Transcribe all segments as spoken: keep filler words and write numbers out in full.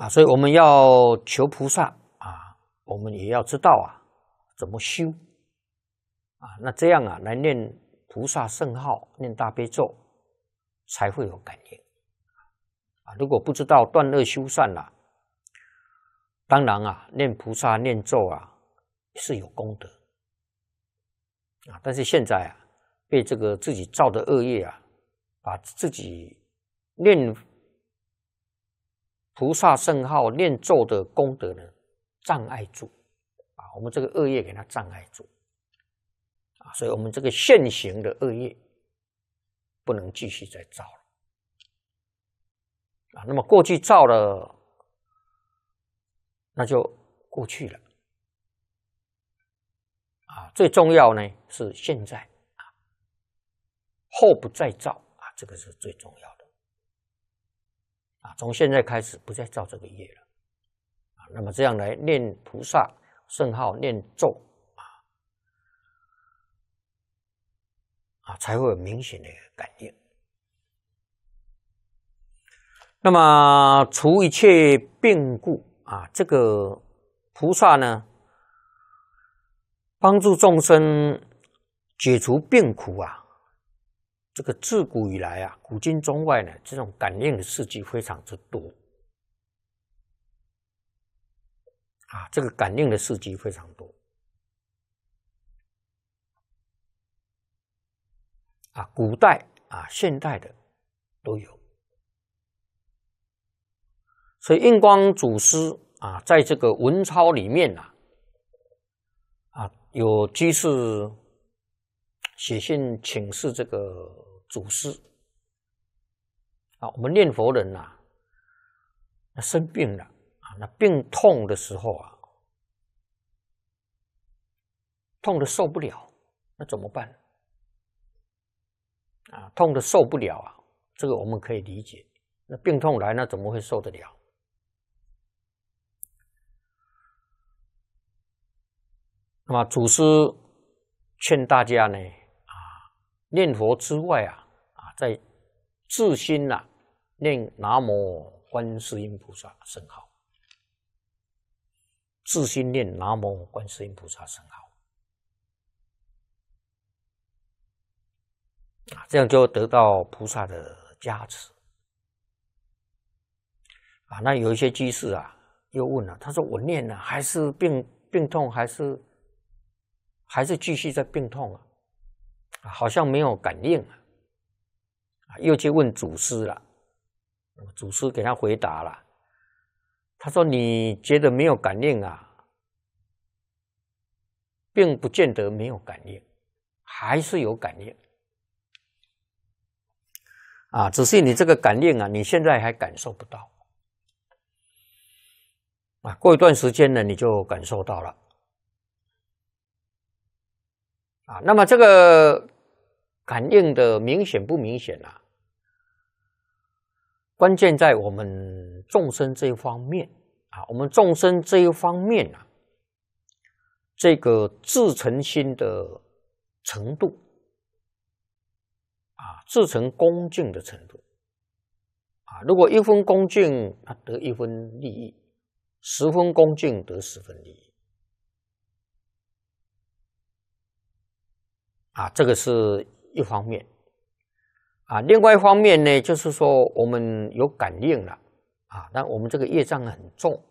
啊，所以我们要求菩萨啊，我们也要知道啊怎么修啊，那这样啊来念菩萨圣号，念大悲咒，才会有感应啊。如果不知道断恶修善啦，当然啊，念菩萨念咒啊是有功德啊，但是现在啊，被这个自己造的恶业啊，把自己念菩萨圣号念咒的功德呢障碍住啊，我们这个恶业给它障碍住啊，所以我们这个现行的恶业不能继续再造了啊。那么过去造了，那就过去了啊。最重要呢是现在啊，后不再造啊，这个是最重要的啊。从现在开始不再造这个业了啊。那么这样来念菩萨圣号，念咒啊啊，才会有明显的感应。那么除一切病故啊，这个菩萨呢，帮助众生解除病苦啊，这个自古以来啊，古今中外呢，这种感应的事迹非常之多啊，这个感应的事迹非常多啊，古代啊、现代的都有。所以印光祖师啊，在这个文钞里面啊，啊有居士写信请示这个祖师啊，我们念佛人呐、啊，那生病了啊，那病痛的时候啊，痛的受不了，那怎么办？啊，痛的受不了啊，这个我们可以理解。那病痛来，那怎么会受得了？那么祖师劝大家呢，啊，念佛之外啊，啊，在自心呐、啊，念南无观世音菩萨圣号，自心念南无观世音菩萨圣号，啊，这样就得到菩萨的加持。啊，那有一些居士啊，又问了，他说我念了，还是病病痛，还是。还是继续在病痛啊，好像没有感应啊，又去问祖师了。祖师给他回答了，他说：“你觉得没有感应啊，并不见得没有感应，还是有感应啊，只是你这个感应啊，你现在还感受不到啊，过一段时间呢，你就感受到了。”啊，那么这个感应的明显不明显啊？关键在我们众生这一方面啊，我们众生这一方面啊，这个自诚心的程度啊，自诚恭敬的程度啊，如果一分恭敬，他得一分利益；十分恭敬得十分利益。啊，这个是一方面啊，另外一方面呢，就是说我们有感应了啊，但我们这个业障很重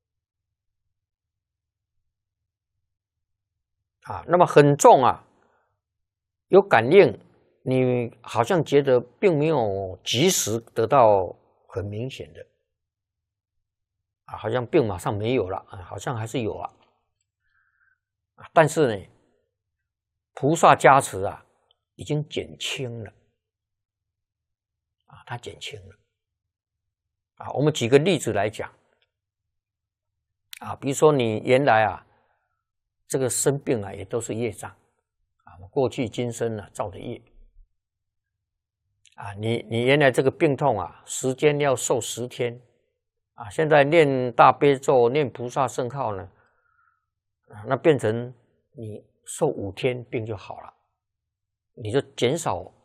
啊，那么很重啊，有感应，你好像觉得并没有及时得到很明显的啊，好像病马上没有了啊，好像还是有啊，但是呢。菩萨加持啊，已经减轻了啊，它减轻了啊。我们举个例子来讲啊，比如说你原来啊，这个生病啊，也都是业障啊，过去今生啊造的业啊，你你原来这个病痛啊，时间要受十天啊，现在念大悲咒、念菩萨圣号呢，那变成你。受五天病就好了，你就减少